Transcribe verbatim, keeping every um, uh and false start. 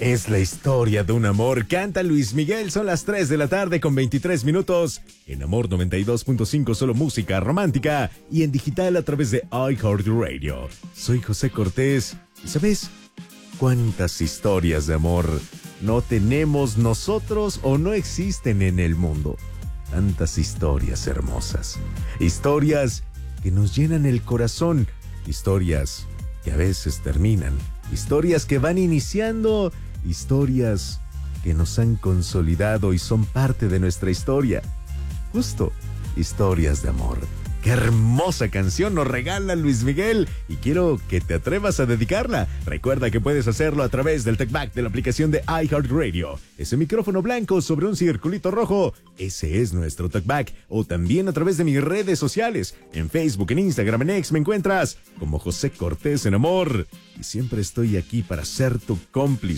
Es la historia de un amor. Canta Luis Miguel. Son las tres de la tarde con veintitrés minutos. En Amor noventa y dos punto cinco, solo música romántica. Y en digital a través de iHeartRadio. Soy José Cortés. ¿Y sabes cuántas historias de amor no tenemos nosotros o no existen en el mundo? Tantas historias hermosas. Historias que nos llenan el corazón. Historias que a veces terminan. Historias que van iniciando. Historias que nos han consolidado y son parte de nuestra historia. Justo, historias de amor. ¡Qué hermosa canción nos regala Luis Miguel! Y quiero que te atrevas a dedicarla. Recuerda que puedes hacerlo a través del TalkBack de la aplicación de iHeartRadio. Ese micrófono blanco sobre un circulito rojo, ese es nuestro TalkBack. O también a través de mis redes sociales. En Facebook, en Instagram, en X me encuentras como José Cortés en Amor. Y siempre estoy aquí para ser tu cómplice.